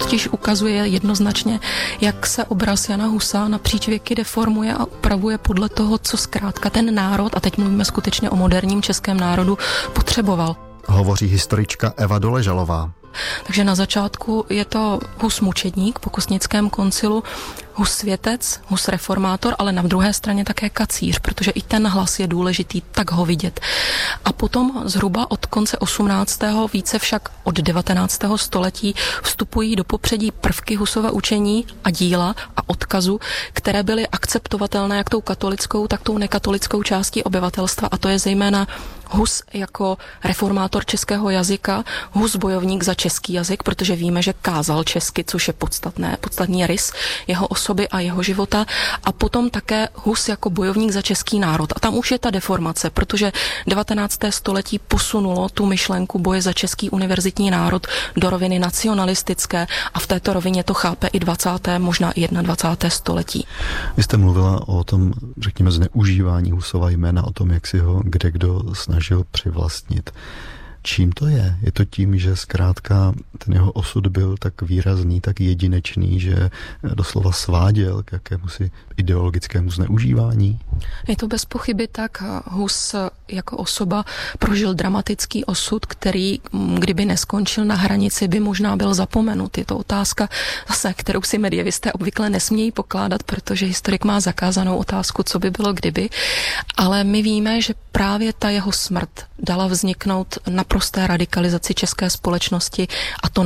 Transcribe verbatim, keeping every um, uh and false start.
totiž ukazuje jednoznačně, jak se obraz Jana Husa napříč věky deformuje a upravuje podle toho, co zkrátka ten národ, a teď mluvíme skutečně o moderním českém národu, potřeboval. Hovoří historička Eva Doležalová. Takže na začátku je to Hus mučedník po Kosnickém koncilu, Hus světec, Hus reformátor, ale na druhé straně také kacíř, protože i ten hlas je důležitý, tak ho vidět. A potom zhruba od konce osmnáctého více však od devatenáctého století vstupují do popředí prvky Husova učení a díla a odkazu, které byly akceptovatelné jak tou katolickou, tak tou nekatolickou částí obyvatelstva, a to je zejména Hus jako reformátor českého jazyka, Hus bojovník za český jazyk, protože víme, že kázal česky, což je podstatné, podstatný rys jeho osoby a jeho života, a potom také Hus jako bojovník za český národ. A tam už je ta deformace, protože devatenácté století posunulo tu myšlenku boje za český univerzitní národ do roviny nacionalistické a v této rovině to chápe i dvacáté možná i dvacáté první století. Vy jste mluvila o tom, řekněme, zneužívání Husova jména, o tom, jak si ho kde kdo snažil přivlastnit. Čím to je? Je to tím, že zkrátka ten jeho osud byl tak výrazný, tak jedinečný, že doslova sváděl k jakémusi ideologickému zneužívání? Je to bez pochyby tak. Hus jako osoba prožil dramatický osud, který, kdyby neskončil na hranici, by možná byl zapomenut. Je to otázka zase, kterou si medievisté obvykle nesmějí pokládat, protože historik má zakázanou otázku, co by bylo kdyby. Ale my víme, že právě ta jeho smrt dala vzniknout naprosté radikalizaci české společnosti, a to